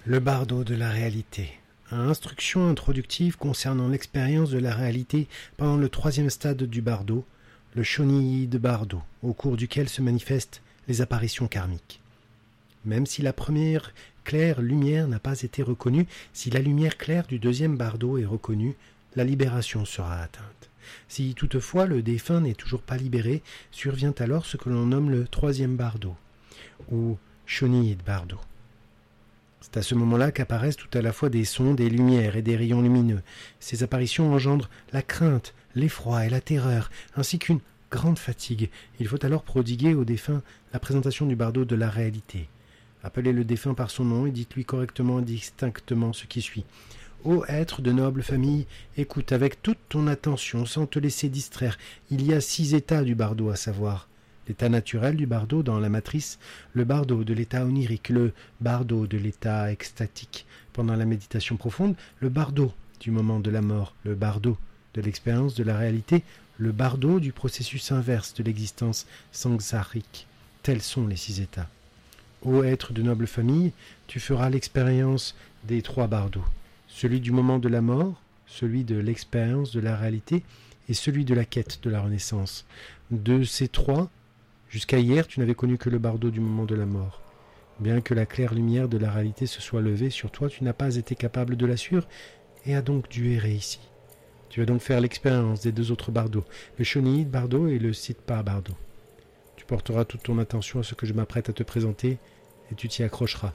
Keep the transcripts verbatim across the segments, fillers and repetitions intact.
Le bardo de la réalité. Instruction introductive concernant l'expérience de la réalité pendant le troisième stade du bardo, le shoni de bardo, au cours duquel se manifestent les apparitions karmiques. Même si la première claire lumière n'a pas été reconnue, si la lumière claire du deuxième bardo est reconnue, la libération sera atteinte. Si toutefois le défunt n'est toujours pas libéré, survient alors ce que l'on nomme le troisième bardo, ou shoni de bardo. C'est à ce moment-là qu'apparaissent tout à la fois des sons, des lumières et des rayons lumineux. Ces apparitions engendrent la crainte, l'effroi et la terreur, ainsi qu'une grande fatigue. Il faut alors prodiguer au défunt la présentation du bardo de la réalité. Appelez le défunt par son nom et dites-lui correctement et distinctement ce qui suit. Ô être de noble famille, écoute avec toute ton attention, sans te laisser distraire. Il y a six états du bardo à savoir. L'état naturel du bardo dans la matrice, le bardo de l'état onirique, le bardo de l'état extatique pendant la méditation profonde, le bardo du moment de la mort, le bardo de l'expérience de la réalité, le bardo du processus inverse de l'existence samsarique. Tels sont les six états. Ô être de noble famille, tu feras l'expérience des trois bardos, celui du moment de la mort, celui de l'expérience de la réalité et celui de la quête de la renaissance. De ces trois, jusqu'à hier, tu n'avais connu que le bardo du moment de la mort. Bien que la claire lumière de la réalité se soit levée sur toi, tu n'as pas été capable de la suivre et as donc dû errer ici. Tu vas donc faire l'expérience des deux autres bardos, le shoni bardo et le sitpa bardo. Tu porteras toute ton attention à ce que je m'apprête à te présenter et tu t'y accrocheras.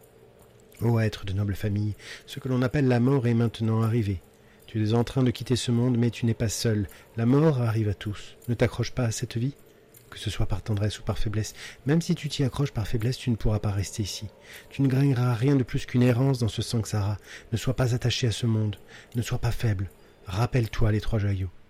Ô être de noble famille, ce que l'on appelle la mort est maintenant arrivé. Tu es en train de quitter ce monde, mais tu n'es pas seul. La mort arrive à tous. Ne t'accroche pas à cette vie, que ce soit par tendresse ou par faiblesse. Même si tu t'y accroches par faiblesse, tu ne pourras pas rester ici. Tu ne gagneras rien de plus qu'une errance dans ce samsara. Ne sois pas attaché à ce monde. Ne sois pas faible. Rappelle-toi les trois joyaux.